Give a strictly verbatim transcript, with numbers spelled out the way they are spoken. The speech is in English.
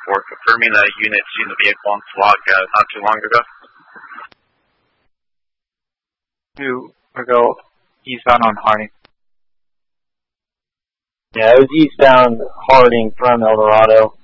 for confirming that a unit seen the vehicle on SWAT uh, not too long ago. Two ago, eastbound on Harding. Yeah, it was eastbound Harding from El Dorado.